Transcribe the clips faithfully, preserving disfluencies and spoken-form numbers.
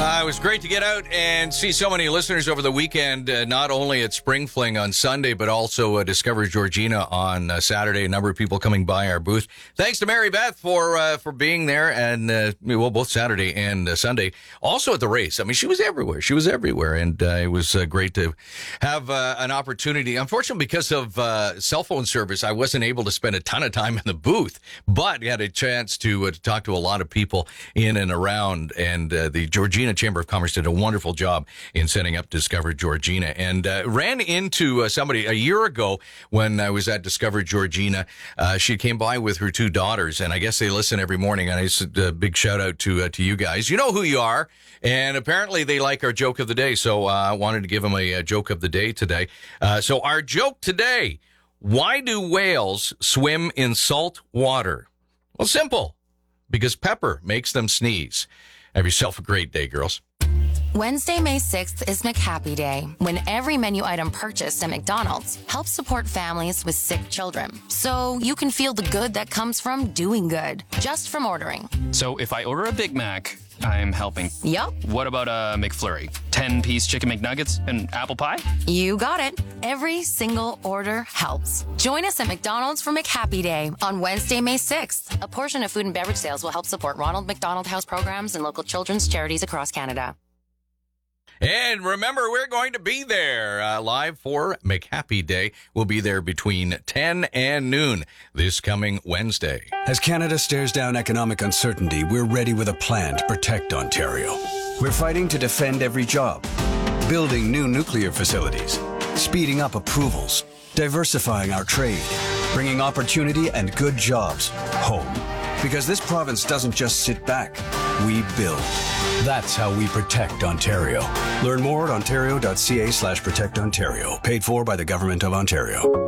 Uh, it was great to get out and see so many listeners over the weekend, uh, not only at Spring Fling on Sunday, but also uh, Discover Georgina on uh, Saturday. A number of people coming by our booth. Thanks to Mary Beth for uh, for being there, and uh, well, both Saturday and uh, Sunday. Also at the race. I mean, she was everywhere. She was everywhere, and uh, it was uh, great to have uh, an opportunity. Unfortunately, because of uh, cell phone service, I wasn't able to spend a ton of time in the booth, but had a chance to, uh, to talk to a lot of people in and around, and uh, the Georgina Chamber of Commerce did a wonderful job in setting up Discover Georgina, and uh, ran into uh, somebody a year ago when I was at Discover Georgina. Uh, she came by with her two daughters, and I guess they listen every morning. And I said a big shout out to uh, to you guys. You know who you are, and apparently they like our joke of the day. So uh, I wanted to give them a, a joke of the day today. Uh, so our joke today: why do whales swim in salt water? Well, simple, because pepper makes them sneeze. Have yourself a great day, girls. Wednesday, May sixth is McHappy Day, when every menu item purchased at McDonald's helps support families with sick children. So you can feel the good that comes from doing good, just from ordering. So if I order a Big Mac, I'm helping. Yup. What about a McFlurry? ten-piece chicken McNuggets and apple pie? You got it. Every single order helps. Join us at McDonald's for McHappy Day on Wednesday, May sixth. A portion of food and beverage sales will help support Ronald McDonald House programs and local children's charities across Canada. And remember, we're going to be there uh, live for McHappy Day. We'll be there between ten and noon this coming Wednesday. As Canada stares down economic uncertainty, we're ready with a plan to protect Ontario. We're fighting to defend every job, building new nuclear facilities, speeding up approvals, diversifying our trade, bringing opportunity and good jobs home. Because this province doesn't just sit back, we build. That's how we protect Ontario. Learn more at ontario.ca slash protect Ontario. Paid for by the Government of Ontario.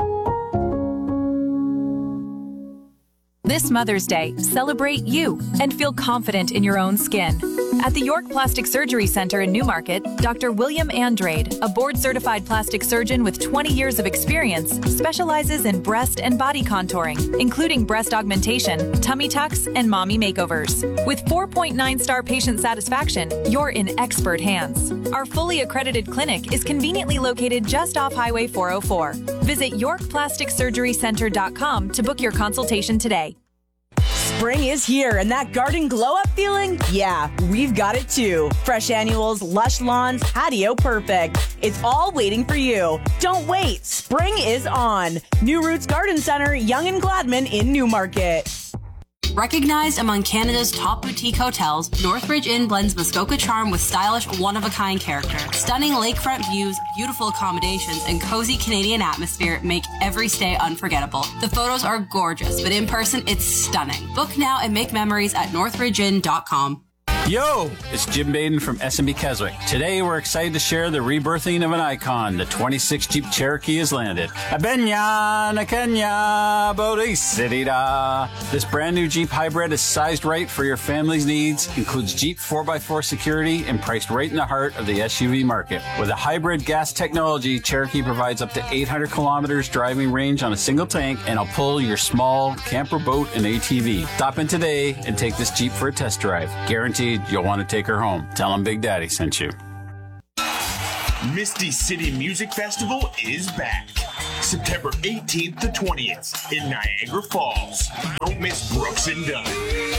This Mother's Day, celebrate you and feel confident in your own skin. At the York Plastic Surgery Centre in Newmarket, Doctor William Andrade, a board-certified plastic surgeon with twenty years of experience, specializes in breast and body contouring, including breast augmentation, tummy tucks, and mommy makeovers. With four point nine star patient satisfaction, you're in expert hands. Our fully accredited clinic is conveniently located just off Highway four oh four. Visit york plastic surgery centre dot com to book your consultation today. Spring is here, and that garden glow-up feeling? Yeah, we've got it too. Fresh annuals, lush lawns, patio perfect. It's all waiting for you. Don't wait. Spring is on. New Roots Garden Center, Yonge and Gladman in Newmarket. Recognized among Canada's top boutique hotels, Northridge Inn blends Muskoka charm with stylish, one-of-a-kind character. Stunning lakefront views, beautiful accommodations, and cozy Canadian atmosphere make every stay unforgettable. The photos are gorgeous, but in person, it's stunning. Book now and make memories at northridge inn dot com. Yo, it's Jim Baden from S and B Keswick. Today, we're excited to share the rebirthing of an icon. The twenty-six Jeep Cherokee has landed. Abenya, Nakenya, Bodhisattva. This brand new Jeep hybrid is sized right for your family's needs, includes Jeep four by four security, and priced right in the heart of the S U V market. With a hybrid gas technology, Cherokee provides up to eight hundred kilometers driving range on a single tank, and will pull your small camper, boat, and A T V. Stop in today and take this Jeep for a test drive. Guaranteed you'll want to take her home. Tell them Big Daddy sent you. Misty City Music Festival is back. September eighteenth to twentieth in Niagara Falls. Don't miss Brooks and Dunn,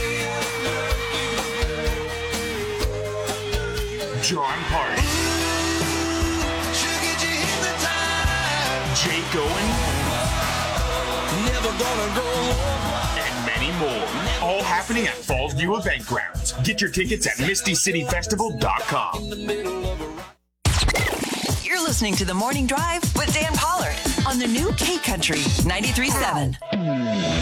John Party, Jake Owen, and many more. All happening at Fallsview Event Grounds. Get your tickets at misty city festival dot com. You're listening to The Morning Drive with Dan Pollard on the new K Country ninety-three point seven.